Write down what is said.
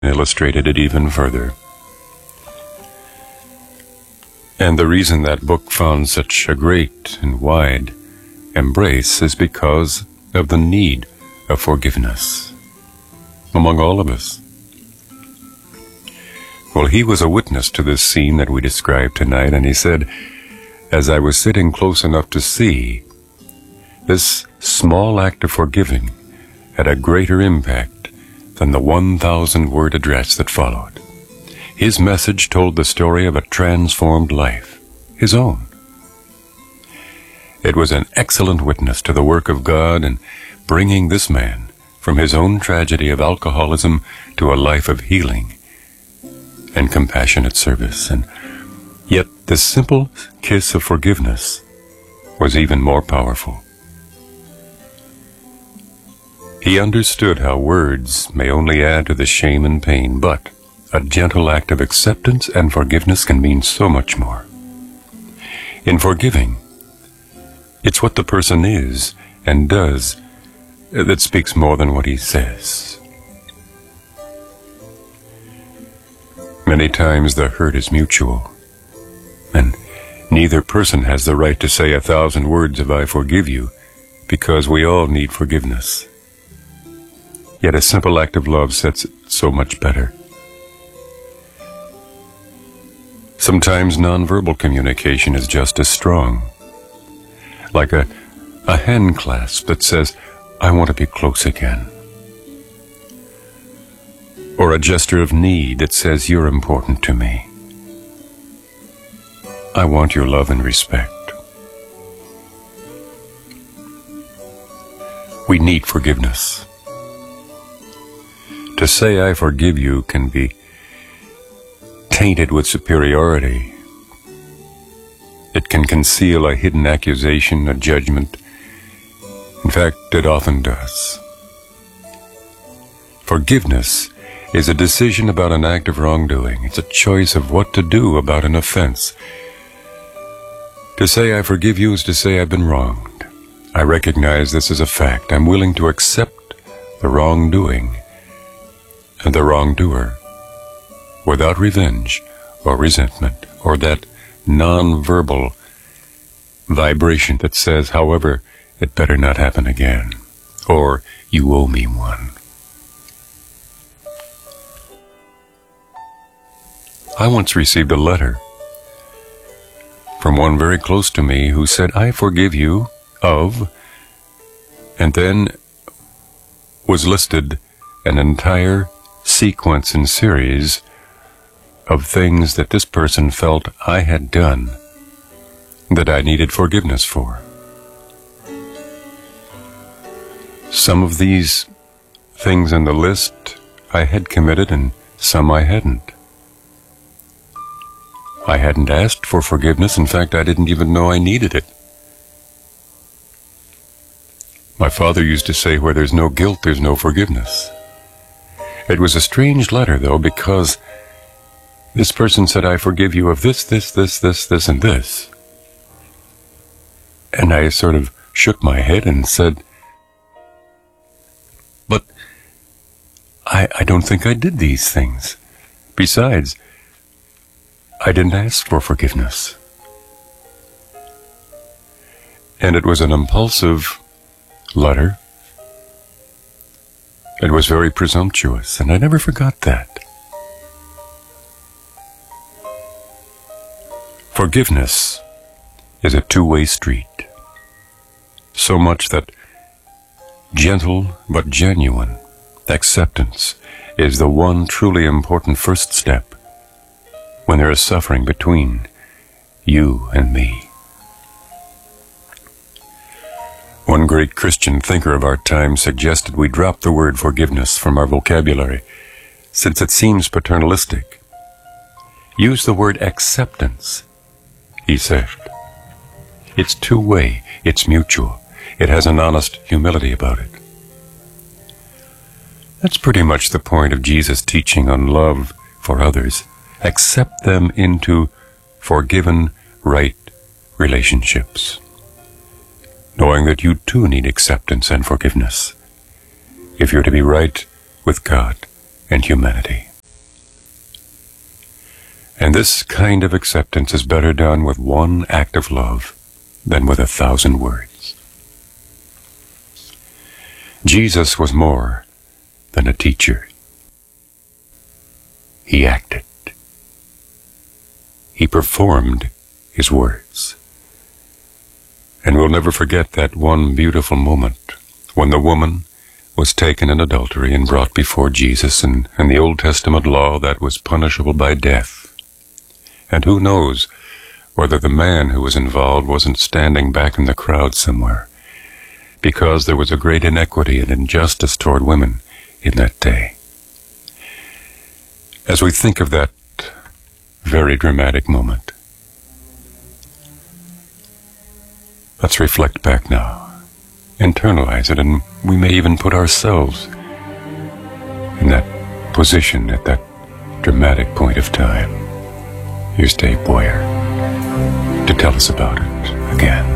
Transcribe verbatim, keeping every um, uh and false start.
illustrated it even further. And the reason that book found such a great and wide embrace is because of the need of forgiveness among all of us. Well, he was a witness to this scene that we described tonight, and he said, as I was sitting close enough to see, this small act of forgiving had a greater impact than the one thousand word address that followed. His message told the story of a transformed life, his own. It was an excellent witness to the work of God in bringing this man from his own tragedy of alcoholism to a life of healing and compassionate service. And yet this simple kiss of forgiveness was even more powerful. He understood how words may only add to the shame and pain, but a gentle act of acceptance and forgiveness can mean so much more. In forgiving, it's what the person is and does that speaks more than what he says. Many times the hurt is mutual, and neither person has the right to say a thousand words of I forgive you, because we all need forgiveness. Yet a simple act of love sets it so much better. Sometimes nonverbal communication is just as strong, like a, a hand clasp that says, I want to be close again. Or a gesture of need that says, you're important to me. I want your love and respect. We need forgiveness. To say I forgive you can be tainted with superiority. It can conceal a hidden accusation, a judgment. In fact, it often does. Forgiveness is a decision about an act of wrongdoing. It's a choice of what to do about an offense. To say I forgive you is to say I've been wronged. I recognize this as a fact. I'm willing to accept the wrongdoing and the wrongdoer without revenge or resentment or that non-verbal vibration that says, however, it better not happen again, or you owe me one. I once received a letter from one very close to me who said, I forgive you of, and then was listed an entire sequence and series of things that this person felt I had done that I needed forgiveness for. Some of these things in the list I had committed and some I hadn't. I hadn't asked for forgiveness. In fact, I didn't even know I needed it. My father used to say, where there's no guilt, there's no forgiveness. It was a strange letter, though, because this person said, I forgive you of this, this, this, this, this, and this. And I sort of shook my head and said, but I, I don't think I did these things. Besides, I didn't ask for forgiveness. And it was an impulsive letter. It was very presumptuous, and I never forgot that. Forgiveness is a two-way street. So much that gentle but genuine acceptance is the one truly important first step when there is suffering between you and me. One great Christian thinker of our time suggested we drop the word forgiveness from our vocabulary, since it seems paternalistic. Use the word acceptance, he said. It's two-way, it's mutual, it has an honest humility about it. That's pretty much the point of Jesus' teaching on love for others. Accept them into forgiven, right relationships, knowing that you too need acceptance and forgiveness if you're to be right with God and humanity. And this kind of acceptance is better done with one act of love than with a thousand words. Jesus was more than a teacher. He acted. He performed his words. And we'll never forget that one beautiful moment when the woman was taken in adultery and brought before Jesus, and, and the Old Testament law that was punishable by death. And who knows whether the man who was involved wasn't standing back in the crowd somewhere, because there was a great inequity and injustice toward women in that day. As we think of that very dramatic moment, let's reflect back now, internalize it, and we may even put ourselves in that position at that dramatic point of time. Here's Dave Boyer to tell us about it again.